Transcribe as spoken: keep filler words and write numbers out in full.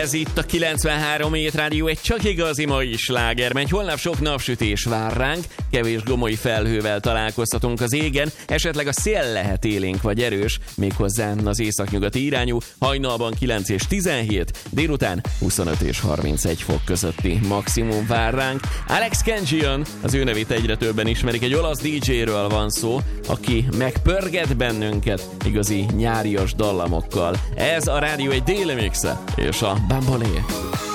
Ez itt a kilencvenhárom Hét Rádió, egy csak igazi mai sláger, megy. Holnap sok napsütés vár ránk, kevés gomoly felhővel találkozhatunk az égen, esetleg a szél lehet élénk vagy erős, méghozzá az északnyugati irányú, hajnalban kilenc és tizenhét, délután huszonöt és harmincegy fok közötti maximum vár ránk. Alex Kenjian, az ő nevét egyre többen ismerik, egy olasz dé dzséről van szó, aki megpörget bennünket igazi nyárias dallamokkal. Ez a rádió egy déli mixe, és a Bambolé.